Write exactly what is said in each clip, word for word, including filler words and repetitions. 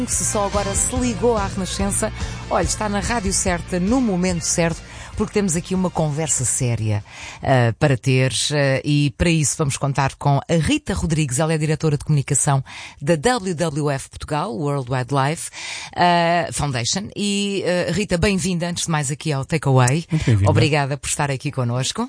Se só agora se ligou à Renascença, olha, está na rádio certa, no momento certo, porque temos aqui uma conversa séria uh, para ter uh, e para isso vamos contar com a Rita Rodrigues. Ela é diretora de comunicação da W W F Portugal, World Wildlife uh, Foundation. E uh, Rita, bem-vinda antes de mais aqui ao Takeaway. Muito bem-vinda. Obrigada por estar aqui connosco.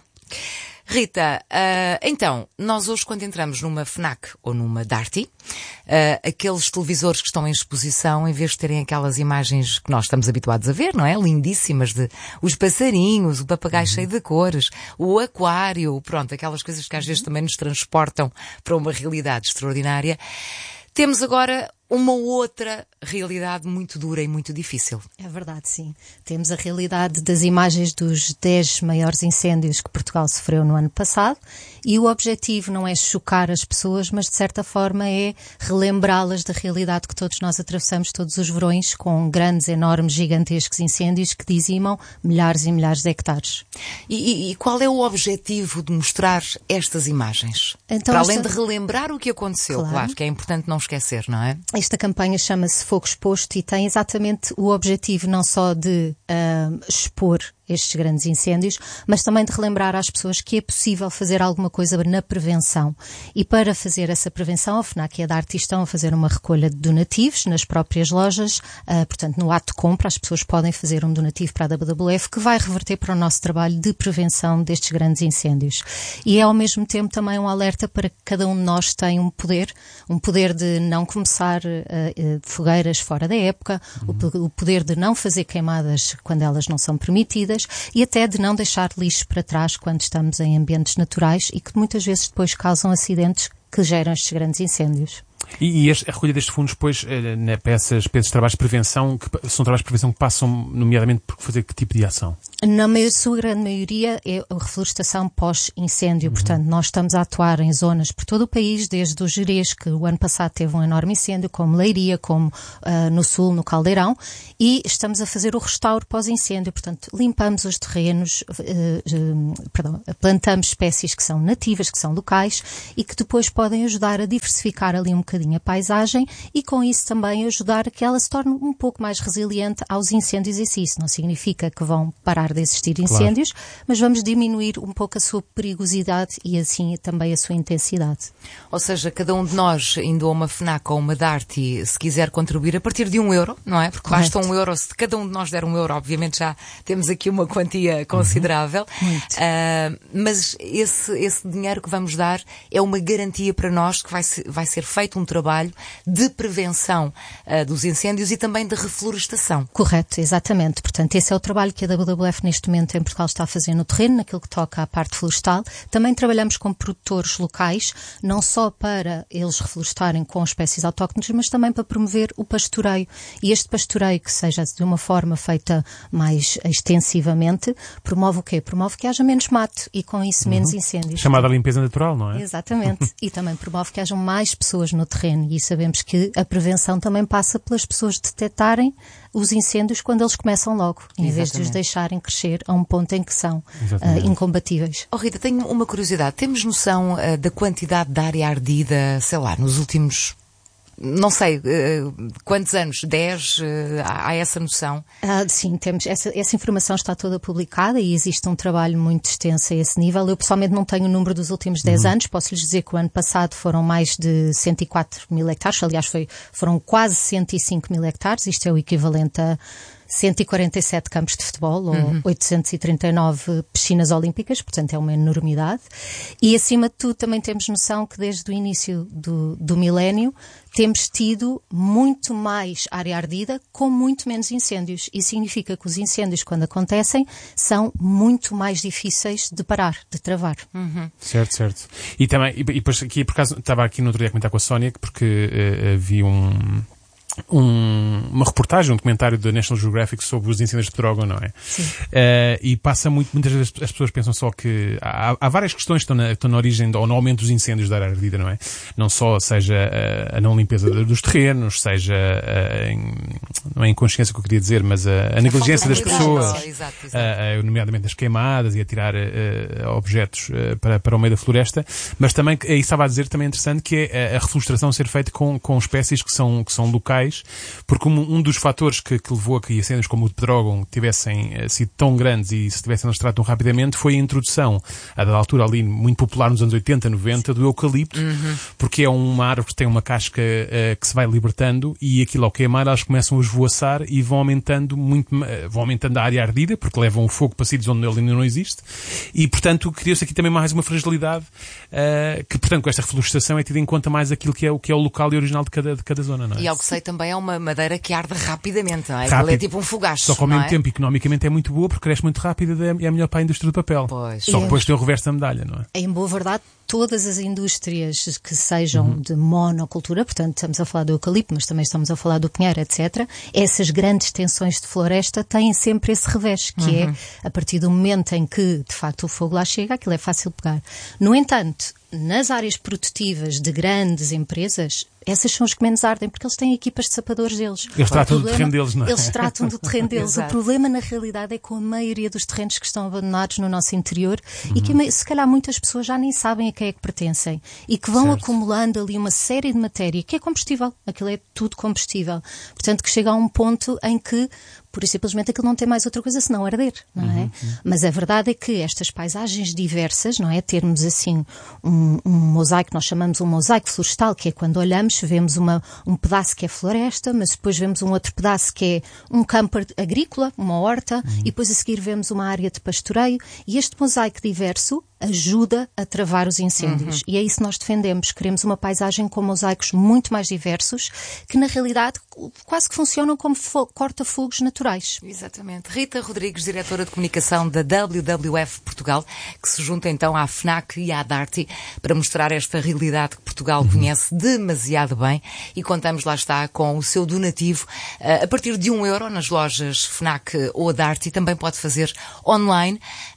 Rita, uh, então, nós hoje quando entramos numa FNAC ou numa Darty, uh, aqueles televisores que estão em exposição, em vez de terem aquelas imagens que nós estamos habituados a ver, não é? Lindíssimas de os passarinhos, o papagaio uhum. cheio de cores, o aquário, pronto, aquelas coisas que às vezes também nos transportam para uma realidade extraordinária. Temos agora uma outra realidade muito dura e muito difícil. É verdade, sim. Temos a realidade das imagens dos dez maiores incêndios que Portugal sofreu no ano passado e o objetivo não é chocar as pessoas, mas de certa forma é relembrá-las da realidade que todos nós atravessamos todos os verões com grandes, enormes, gigantescos incêndios que dizimam milhares e milhares de hectares. E, e, e qual é o objetivo de mostrar estas imagens? Então, Para além esta... de relembrar o que aconteceu, claro. claro, que é importante não esquecer, não é? Esta campanha chama-se Fogo Exposto e tem exatamente o objetivo não só de uh, expor estes grandes incêndios, mas também de relembrar às pessoas que é possível fazer alguma coisa na prevenção. E para fazer essa prevenção, a FNAC e a Darty estão a fazer uma recolha de donativos nas próprias lojas, uh, portanto no ato de compra as pessoas podem fazer um donativo para a W W F que vai reverter para o nosso trabalho de prevenção destes grandes incêndios. E é ao mesmo tempo também um alerta para que cada um de nós tenha um poder, um poder de não começar uh, uh, fogueiras fora da época, uhum. o, o poder de não fazer queimadas quando elas não são permitidas, e até de não deixar lixo para trás quando estamos em ambientes naturais e que muitas vezes depois causam acidentes que geram estes grandes incêndios. E, e a recolha destes fundos, depois, na peças, para esses trabalhos de prevenção, que são trabalhos de prevenção que passam, nomeadamente, por fazer que tipo de ação? Na sua grande maioria é a reflorestação pós-incêndio. Uhum. Portanto, nós estamos a atuar em zonas por todo o país, desde o Gerês, que o ano passado teve um enorme incêndio, como Leiria, como uh, no Sul, no Caldeirão, e estamos a fazer o restauro pós-incêndio. Portanto, limpamos os terrenos, uh, uh, perdão, plantamos espécies que são nativas, que são locais, e que depois podem ajudar a diversificar ali um bocadinho a paisagem e com isso também ajudar a que ela se torne um pouco mais resiliente aos incêndios em si. Isso não significa que vão parar de existir incêndios, claro. Mas vamos diminuir um pouco a sua perigosidade e assim também a sua intensidade. Ou seja, cada um de nós, indo a uma FNAC ou uma Darty, se quiser contribuir a partir de um euro, não é? Porque Correto. Basta um euro, se cada um de nós der um euro, obviamente já temos aqui uma quantia considerável. Uhum. Muito. Uh, mas esse, esse dinheiro que vamos dar é uma garantia para nós que vai ser, vai ser feito um trabalho de prevenção uh, dos incêndios e também de reflorestação. Correto, exatamente. Portanto, esse é o trabalho que a W W F neste momento em Portugal está a fazer no terreno, naquilo que toca à parte florestal. Também trabalhamos com produtores locais, não só para eles reflorestarem com espécies autóctones, mas também para promover o pastoreio. E este pastoreio, que seja de uma forma feita mais extensivamente, promove o quê? Promove que haja menos mato e com isso menos uhum. incêndios. Chamada limpeza natural, não é? Exatamente. E também promove que hajam mais pessoas no terreno e sabemos que a prevenção também passa pelas pessoas detectarem os incêndios quando eles começam logo, em Exatamente. Vez de os deixarem crescer a um ponto em que são uh, incombatíveis. Oh Rita, tenho uma curiosidade. Temos noção uh, da quantidade de área ardida, sei lá, nos últimos... Não sei, uh, quantos anos? Dez? Uh, há, há essa noção? Ah, sim, temos. Essa, essa informação está toda publicada e existe um trabalho muito extenso a esse nível. Eu pessoalmente não tenho o número dos últimos dez uhum. anos. Posso-lhes dizer que o ano passado foram mais de cento e quatro mil hectares. Aliás, foi, foram quase cento e cinco mil hectares. Isto é o equivalente a cento e quarenta e sete campos de futebol ou uhum. oitocentos e trinta e nove piscinas olímpicas, portanto é uma enormidade. E acima de tudo também temos noção que desde o início do, do milénio temos tido muito mais área ardida com muito menos incêndios. Isso significa que os incêndios, quando acontecem, são muito mais difíceis de parar, de travar. Uhum. Certo, certo. E também, e, e depois aqui, por acaso, estava aqui no outro dia a comentar com a Sónia, porque uh, havia um... Um, uma reportagem, um documentário da National Geographic sobre os incêndios de Pedrógão, não é? Sim. Uh, e passa muito, muitas vezes as pessoas pensam só que há, há várias questões que estão na, estão na origem ou no aumento dos incêndios da área ardida, não é? Não só seja a, a não limpeza dos terrenos, seja a, em, não é a inconsciência que eu queria dizer, mas a, a negligência das pessoas, exato, exato. A, a, nomeadamente as queimadas e a tirar a, a objetos a, para, para o meio da floresta, mas também, aí estava a dizer, também é interessante que é a, a reflorestação ser feita com, com espécies que são, que são locais locais, porque um, um dos fatores que, que levou a que incêndios como o de Pedrógão tivessem uh, sido tão grandes e se tivessem alastrado tão rapidamente foi a introdução, a dada altura ali muito popular nos anos oitenta, noventa, do eucalipto, uhum. porque é uma árvore que tem uma casca uh, que se vai libertando e aquilo ao queimar elas começam a esvoaçar e vão aumentando muito, uh, vão aumentando a área ardida, porque levam o fogo para sítios onde ele ainda não existe e, portanto, criou-se aqui também mais uma fragilidade uh, que, portanto, com esta reflorestação é tido em conta mais aquilo que é o, que é o local e original de cada, de cada zona, não é? E ao que sei também é uma madeira que arde rapidamente, não é? Rápido. Ele é tipo um fogacho. Só que ao mesmo é? tempo, economicamente é muito boa porque cresce muito rápido e é melhor para a indústria do papel. Pois. Só que depois tem o reverso da medalha, não é? Em boa verdade, todas as indústrias que sejam uhum. de monocultura, portanto estamos a falar do eucalipto, mas também estamos a falar do pinheiro, etcétera, essas grandes extensões de floresta têm sempre esse revés, que uhum. é a partir do momento em que, de facto, o fogo lá chega, aquilo é fácil de pegar. No entanto, nas áreas produtivas de grandes empresas, essas são os que menos ardem, porque eles têm equipas de sapadores deles. Eles o tratam problema, do terreno deles, não é? Eles tratam do terreno deles. O problema, na realidade, é com a maioria dos terrenos que estão abandonados no nosso interior uhum. e que, se calhar, muitas pessoas já nem sabem a quem é que pertencem e que vão certo. acumulando ali uma série de matéria que é combustível. Aquilo é tudo combustível. Portanto, que chega a um ponto em que pura e simplesmente aquilo não tem mais outra coisa senão arder, não é? Uhum. Mas a verdade é que estas paisagens diversas, não é? Termos assim um, um mosaico, nós chamamos um mosaico florestal, que é quando olhamos, vemos uma, um pedaço que é floresta, mas depois vemos um outro pedaço que é um campo agrícola, uma horta, uhum. e depois a seguir vemos uma área de pastoreio, e este mosaico diverso ajuda a travar os incêndios. Uhum. E é isso que nós defendemos. Queremos uma paisagem com mosaicos muito mais diversos, que na realidade quase que funcionam como fo- corta-fogos naturais. Exatamente. Rita Rodrigues, diretora de comunicação da W W F Portugal, que se junta então à FNAC e à Darty para mostrar esta realidade que Portugal uhum. conhece demasiado bem, e contamos, lá está, com o seu donativo uh, a partir de um euro nas lojas FNAC ou Darty. Também pode fazer online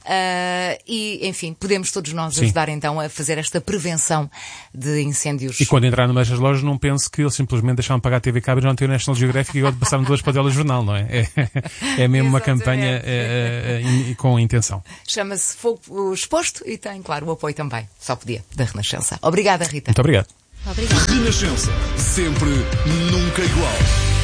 uh, e, enfim, podemos todos nós Sim. ajudar então a fazer esta prevenção de incêndios. E quando entrar numa destas lojas, não pense que eles simplesmente deixaram de pagar a T V Cabo e não têm o National Geographic e agora passaram duas padelas de jornal, não é? É, é mesmo uma campanha é, é, é, com intenção. Chama-se Fogo Exposto e tem, claro, o apoio também, só podia, da Renascença. Obrigada, Rita. Muito obrigado. Obrigada. Renascença, sempre, nunca igual.